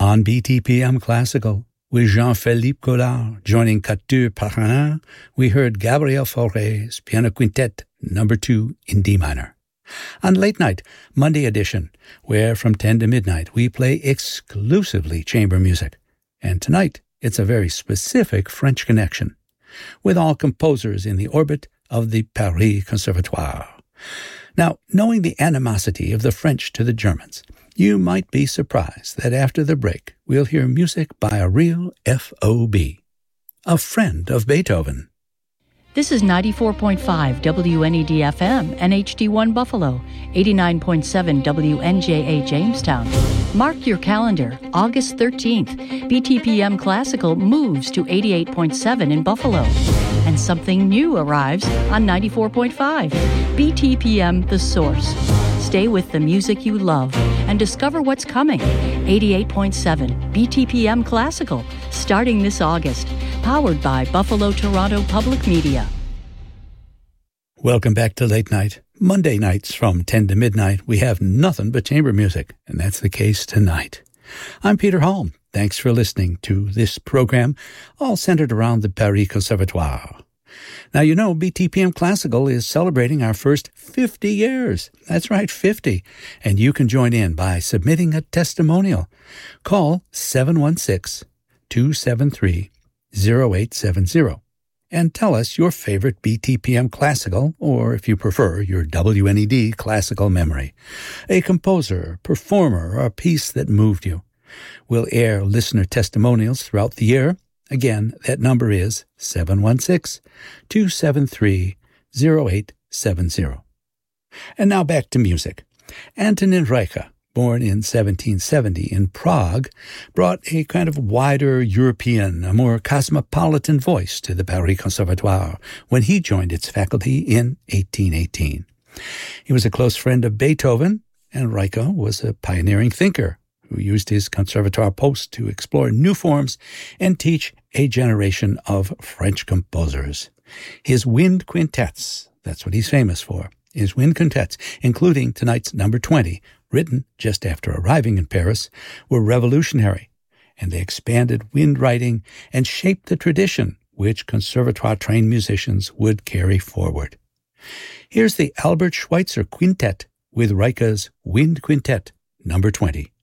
On BTPM Classical, with Jean-Philippe Collard joining Couture Parrain, we heard Gabriel Fauré's Piano Quintet No. 2 in D minor. On Late Night, Monday edition, where from 10 to midnight we play exclusively chamber music. And tonight, it's a very specific French connection, with all composers in the orbit of the Paris Conservatoire. Now, knowing the animosity of the French to the Germans, you might be surprised that after the break, we'll hear music by a real FOB, a friend of Beethoven. This is 94.5 WNED-FM and HD1 Buffalo, 89.7 WNJA Jamestown. Mark your calendar, August 13th, BTPM Classical moves to 88.7 in Buffalo. And something new arrives on 94.5, BTPM The Source. Stay with the music you love and discover what's coming. 88.7 BTPM Classical, starting this August. Powered by Buffalo Toronto Public Media. Welcome back to Late Night. Monday nights from 10 to midnight, we have nothing but chamber music, and that's the case tonight. I'm Peter Holm. Thanks for listening to this program, all centered around the Paris Conservatoire. Now, you know, BTPM Classical is celebrating our first 50 years. That's right, 50. And you can join in by submitting a testimonial. Call 716-273-0870 and tell us your favorite BTPM Classical, or if you prefer, your WNED classical memory, a composer, performer, or a piece that moved you. We'll air listener testimonials throughout the year. Again, that number is 716-273-0870. And now back to music. Antonin Reicha, born in 1770 in Prague, brought a kind of wider European, a more cosmopolitan voice to the Paris Conservatoire when he joined its faculty in 1818. He was a close friend of Beethoven, and Reicha was a pioneering thinker who used his conservatoire post to explore new forms and teach a generation of French composers. His wind quintets, that's what he's famous for, his wind quintets, including tonight's number 20, written just after arriving in Paris, were revolutionary, and they expanded wind writing and shaped the tradition which conservatoire-trained musicians would carry forward. Here's the Albert Schweitzer Quintet with Reicha's Wind Quintet, number 20.